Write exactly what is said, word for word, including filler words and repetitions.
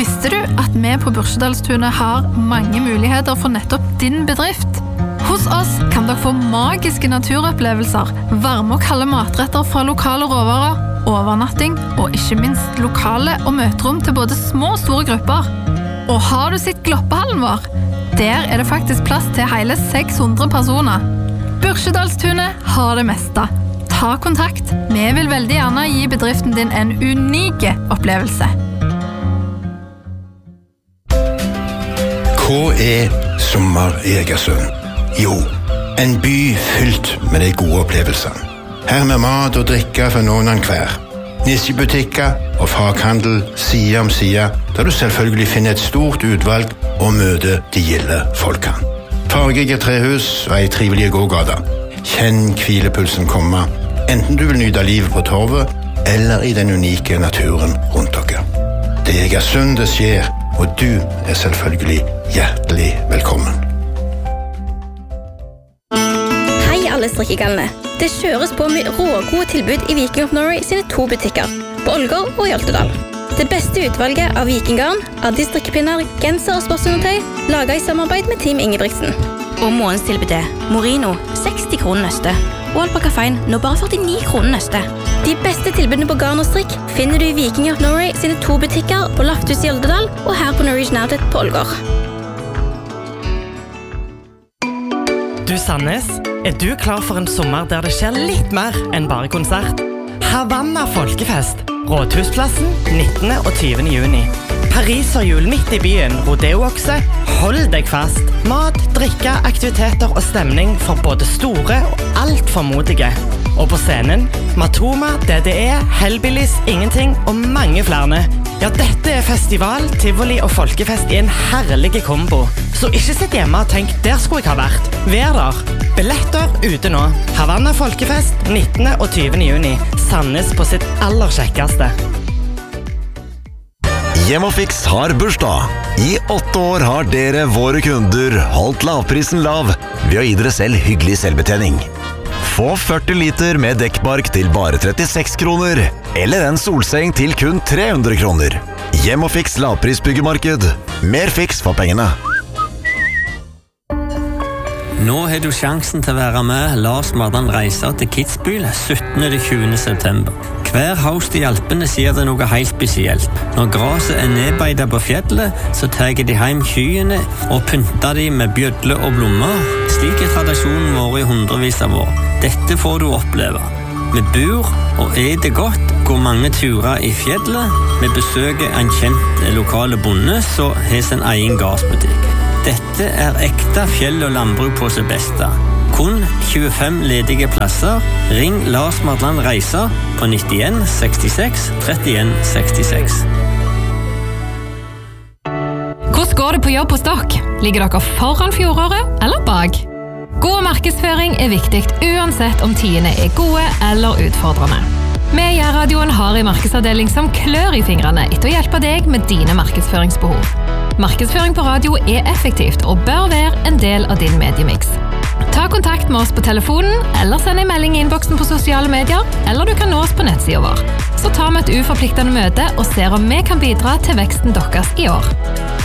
Visste du at vi på Burskedalstunet har mange muligheter for nettopp din bedrift? Hos oss kan dere få magiske naturopplevelser, varme og kalde matretter fra lokale råvarer, overnatting og ikke minst lokale og møterom til både små og store grupper. Og har du sett Gloppehallen vår? Der er det faktisk plass til hele seks hundre personer. Burskedalstunet har det meste. Ta kontakt. Vi vil veldig gjerne gi bedriften din en unik opplevelse. Hva er sommer i Egersund? Jo, en by fylt med de gode opplevelsene. Her med mat og drikke for noen av hver. Nisjebutikker og faghandel side om side, der du selvfølgelig finner et stort utvalg og møter de gilde folkene. Fargige trehus og ei trivelig gågata. Kjenn hvilepulsen komme, enten du vil nyte livet på torvet eller i den unike naturen rundt dere. Det er Egersund det skjer, og du er selvfølgelig hjertelig velkommen. Hei alle strikkegalene. Det kjøres på med rågode tilbud i Viking of Norway sine to butikker, på Ålgård og i Oltedal. Det beste utvalget av vikinggarn, Addi strikkepinner, genser og sportsundertøy, laget i samarbeid med Team Ingebrigtsen. Og månens tilbud er Morino, seksti kroner nøste, og Alpakafein, nå bare førtini kroner nøste. De beste tilbudene på garn og strikk finner du i Viking of Norway sine to butikker på Lafthus i Oltedal og her på Norwegian Outlet på Ålgård. Du Sandnes, er du klar for en sommer der det skjer litt mer enn bare konsert? Havanna Folkefest, Rådhusplassen, nittende og tyvende juni. Pariserhjul midt i byen, rodeookse, hold deg fast. Mat, drikke, aktiviteter og stemning for både store og alt for modige. Og på scenen, Matoma, D D E, Hellbillies, Ingenting og mange flere. Ja, dette er festival, tivoli og folkefest i en herlig kombo. Så ikke sitt hjemme og tenk, der skulle jeg ha vært. Vær der. Billetter ute nå. Havanna Folkefest, nittende og tyvende juni. Sandnes på sitt aller kjekkeste. Hjemmefix har bursdag. I åtte år har dere, våre kunder, holdt lavprisen lav ved å gi dere selv hyggelig selvbetjening. Få førti liter med dekkbark til bare trettiseks kroner, eller en solseng til kun tre hundre kroner. Hjemmefix lavprisbyggemarked. Mer fiks for pengene. Nå har du sjansen til å være med Lars Mardan reiser til Kitzbühel syttende til tjuende september. Hver host i Alpene sier det noe helt spesielt. Når graset er nedbeidet på fjellet, så tar de hjem kyene og pynter de med bjødler og blommer. Slik er tradisjonen vår i hundrevis av år. Dette får du oppleve. Vi bor og eter godt, går mange turer i fjellet. Vi besøker en kjent lokale bonde, så har sin egen gardsbutikk. Dette er ekte fjell- og landbruk på sitt beste. Kun tjuefem ledige plasser. Ring Lars Mardan Reiser på nittien sekstiseks trettien sekstiseks. Hvordan går det på jobb hos dere? Ligger dere foran fjoråret eller bak? God markedsføring er viktig uansett om tidene er gode eller utfordrende. Vi i radioen har en markedsavdeling som klør i fingrene etter å hjelpe deg med dine markedsføringsbehov. Markedsføring på radio er effektivt og bør være en del av din mediemix. Ta kontakt med oss på telefonen, eller send en melding i innboksen på sosiale medier, eller du kan nå oss på nettsiden vår. Så tar vi et uforpliktende møte og ser om vi kan bidra til veksten deres i år.